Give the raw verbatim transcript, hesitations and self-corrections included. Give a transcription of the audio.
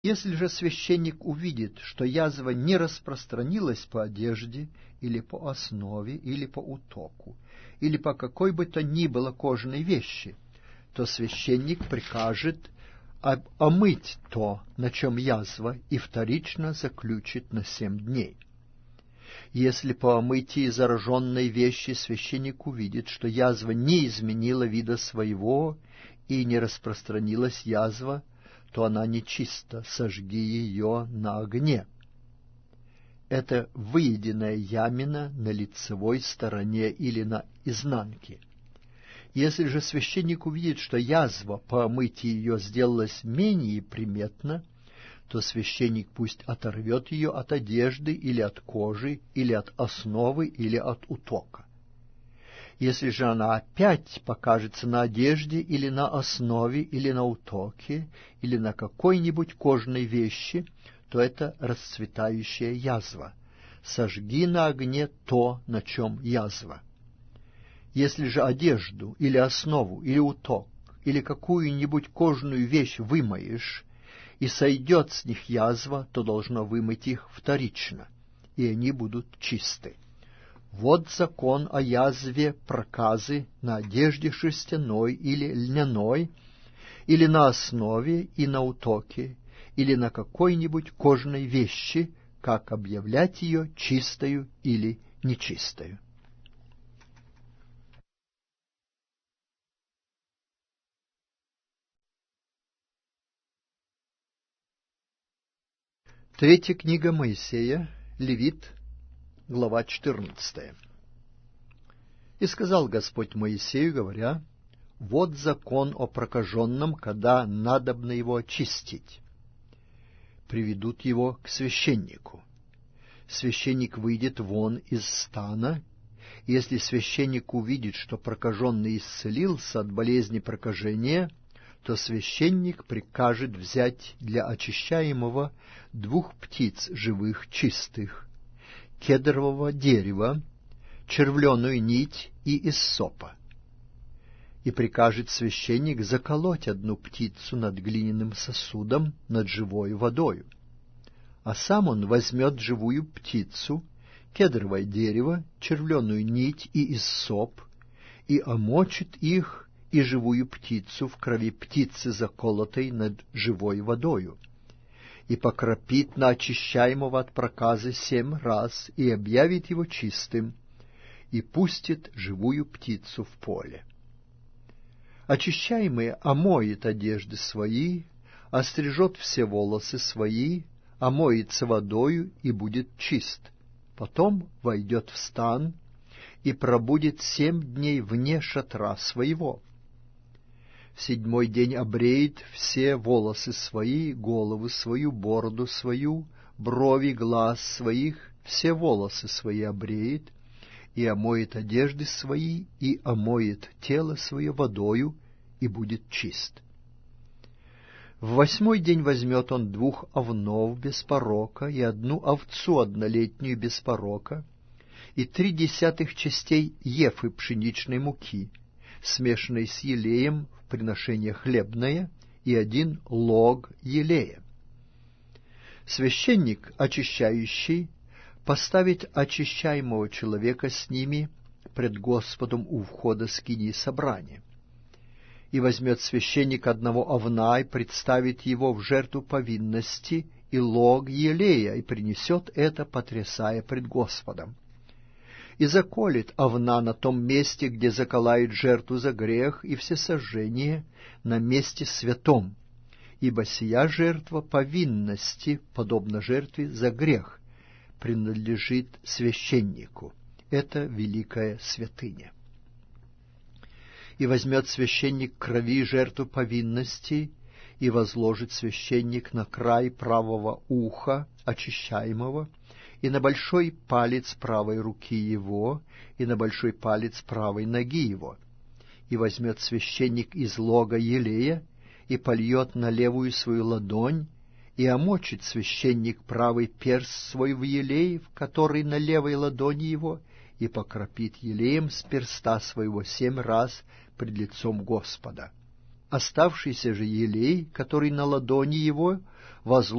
Если же священник увидит, что язва не распространилась по одежде, или по основе, или по утоку, или по какой бы то ни было кожаной вещи, то священник прикажет омыть то, на чем язва, и вторично заключит на семь дней. Если по омытии зараженной вещи священник увидит, что язва не изменила вида своего и не распространилась язва, то она нечиста, сожги ее на огне. Это выеденная ямина на лицевой стороне или на изнанке. Если же священник увидит, что язва по омытии ее сделалась менее приметна, то священник пусть оторвет ее от одежды или от кожи, или от основы, или от утока. Если же она опять покажется на одежде, или на основе, или на утоке, или на какой-нибудь кожаной вещи, то это расцветающая язва. Сожги на огне то, на чем язва. Если же одежду, или основу, или уток, или какую-нибудь кожаную вещь вымоешь, и сойдет с них язва, то должно вымыть их вторично, и они будут чисты. Вот закон о язве проказы на одежде шерстяной или льняной, или на основе и на утоке, или на какой-нибудь кожаной вещи, как объявлять ее чистою или нечистою. Третья книга Моисея, Левит, глава четырнадцатая. «И сказал Господь Моисею, говоря: вот закон о прокаженном, когда надобно его очистить. Приведут его к священнику. Священник выйдет вон из стана, и если священник увидит, что прокаженный исцелился от болезни прокажения, то священник прикажет взять для очищаемого двух птиц живых чистых, кедрового дерева, червленую нить и иссопа. И прикажет священник заколоть одну птицу над глиняным сосудом, над живой водою. А сам он возьмет живую птицу, кедровое дерево, червленую нить и иссоп, и омочит их и живую птицу в крови птицы, заколотой над живой водою, и покропит на очищаемого от проказы семь раз, и объявит его чистым, и пустит живую птицу в поле. Очищаемый омоет одежды свои, острижет все волосы свои, омоется водою и будет чист. Потом войдет в стан и пробудет семь дней вне шатра своего. В седьмой день обреет все волосы свои, голову свою, бороду свою, брови, глаз своих, все волосы свои обреет, и омоет одежды свои, и омоет тело свое водою, и будет чист. В восьмой день возьмет он двух овнов без порока, и одну овцу однолетнюю без порока, и три десятых частей ефы пшеничной муки, смешанной с елеем в приношение хлебное, и один лог елея. Священник, очищающий, поставит очищаемого человека с ними пред Господом у входа скинии собрания. И возьмет священник одного овна и представит его в жертву повинности и лог елея, и принесет это, потрясая пред Господом. И заколет овна на том месте, где заколает жертву за грех и всесожжение, на месте святом, ибо сия жертва повинности, подобно жертве за грех, принадлежит священнику. Это великая святыня. И возьмет священник крови жертву повинности, и возложит священник на край правого уха очищаемого, и на большой палец правой руки его, и на большой палец правой ноги его. И возьмет священник из лога елея, и польет на левую свою ладонь, и омочит священник правый перст свой в елей, в который на левой ладони его, и покропит елеем с перста своего семь раз пред лицом Господа. Оставшийся же елей, который на ладони его, возложенного